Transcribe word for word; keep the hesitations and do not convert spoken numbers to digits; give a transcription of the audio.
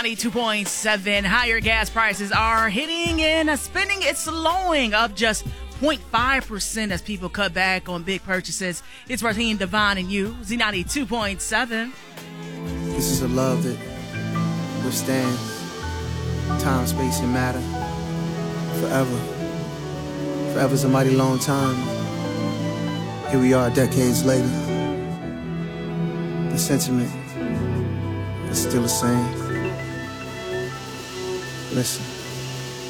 ninety-two point seven. Higher gas prices are hitting and spending is slowing up just zero point five percent as people cut back on big purchases. It's Raheem, Devon, and you. Z ninety-two point seven. This is a love that withstands time, space, and matter forever. Forever's a mighty long time. Here we are decades later. The sentiment is still the same. Listen.